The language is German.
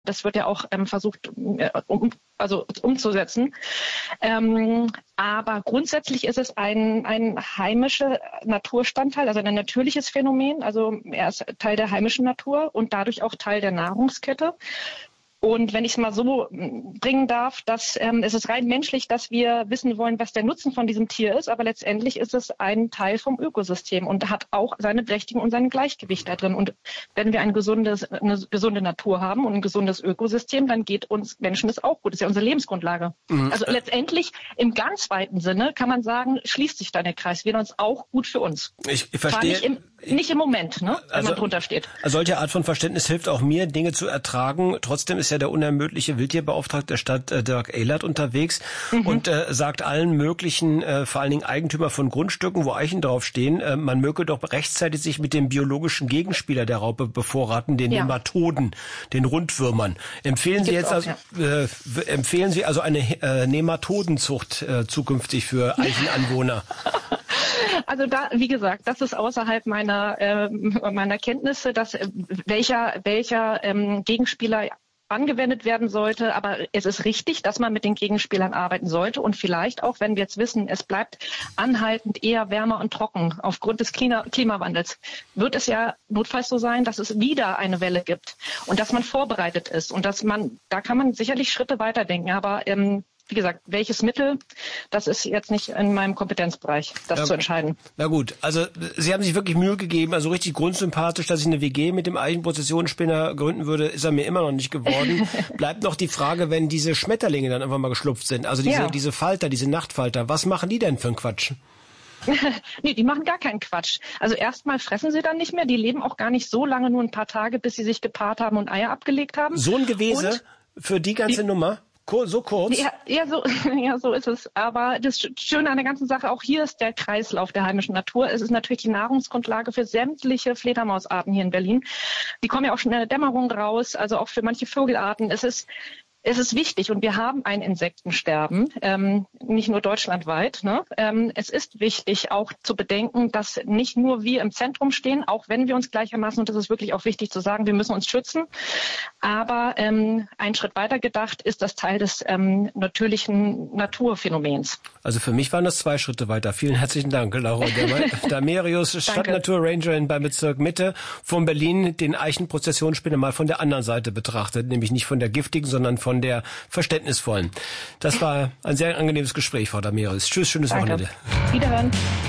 Das wird ja auch versucht, umzusetzen. Aber grundsätzlich ist es ein heimischer Naturstandteil, also ein natürliches Phänomen. Also er ist Teil der heimischen Natur und dadurch auch Teil der Nahrungskette. Und wenn ich es mal so bringen darf, dass es ist rein menschlich, dass wir wissen wollen, was der Nutzen von diesem Tier ist, aber letztendlich ist es ein Teil vom Ökosystem und hat auch seine Berechtigung und sein Gleichgewicht da drin. Und wenn wir eine gesunde Natur haben und ein gesundes Ökosystem, dann geht uns Menschen das auch gut. Das ist ja unsere Lebensgrundlage. Also letztendlich im ganz weiten Sinne kann man sagen, schließt sich dann der Kreis. Wir uns auch gut für uns. Ich verstehe. Nicht im Moment, ne, wenn man drunter steht. Solche Art von Verständnis hilft auch mir, Dinge zu ertragen. Trotzdem ist ja der unermüdliche Wildtierbeauftragte der Stadt Dirk Ehlert unterwegs und sagt allen möglichen, vor allen Dingen Eigentümer von Grundstücken, wo Eichen draufstehen, man möge doch rechtzeitig sich mit dem biologischen Gegenspieler der Raupe bevorraten, den Nematoden, den Rundwürmern. Empfehlen Sie also eine Nematodenzucht zukünftig für Eichenanwohner? Also da, wie gesagt, das ist außerhalb meiner Kenntnisse, dass welcher Gegenspieler angewendet werden sollte. Aber es ist richtig, dass man mit den Gegenspielern arbeiten sollte und vielleicht auch, wenn wir jetzt wissen, es bleibt anhaltend eher wärmer und trocken aufgrund des Klimawandels, wird es ja notfalls so sein, dass es wieder eine Welle gibt und dass man vorbereitet ist und da kann man sicherlich Schritte weiterdenken, aber wie gesagt, welches Mittel, das ist jetzt nicht in meinem Kompetenzbereich, das zu entscheiden. Na gut, also Sie haben sich wirklich Mühe gegeben, also richtig grundsympathisch, dass ich eine WG mit dem Eichenprozessionsspinner gründen würde, ist er mir immer noch nicht geworden. Bleibt noch die Frage, wenn diese Schmetterlinge dann einfach mal geschlupft sind, also diese Falter, diese Nachtfalter, was machen die denn für einen Quatsch? Nee, die machen gar keinen Quatsch. Also erstmal fressen sie dann nicht mehr, die leben auch gar nicht so lange, nur ein paar Tage, bis sie sich gepaart haben und Eier abgelegt haben. So ein Gewese für die ganze Nummer? So kurz? So ist es. Aber das Schöne an der ganzen Sache, auch hier ist der Kreislauf der heimischen Natur. Es ist natürlich die Nahrungsgrundlage für sämtliche Fledermausarten hier in Berlin. Die kommen ja auch schon in der Dämmerung raus, also auch für manche Vogelarten. Es ist wichtig und wir haben ein Insektensterben, nicht nur deutschlandweit. Ne? Es ist wichtig auch zu bedenken, dass nicht nur wir im Zentrum stehen, auch wenn wir uns gleichermaßen, und das ist wirklich auch wichtig zu sagen, wir müssen uns schützen. Aber ein Schritt weiter gedacht ist das Teil des natürlichen Naturphänomens. Also für mich waren das 2 Schritte weiter. Vielen herzlichen Dank, Laura Damerius, Stadtnaturrangerin beim Bezirk Mitte von Berlin, den Eichenprozessionsspinner mal von der anderen Seite betrachtet, nämlich nicht von der giftigen, sondern von der verständnisvollen. Das war ein sehr angenehmes Gespräch, Frau Damerius. Tschüss, schönes Wochenende. Wiederhören.